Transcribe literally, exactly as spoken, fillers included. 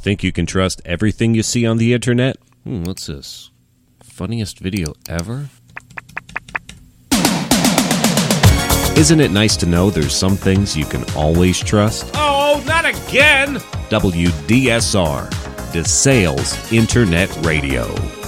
Think you can trust everything you see on the internet? Hmm, what's this? Funniest video ever? Isn't it nice to know there's some things you can always trust? Oh, not again! W D S R, DeSales Internet Radio.